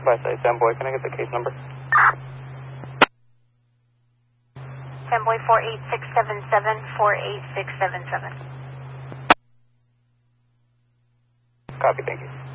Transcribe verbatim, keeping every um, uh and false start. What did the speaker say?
By site, Fanboy, can I get the case number? Fanboy four eight six seven seven, four eight six seven seven. Copy, thank you.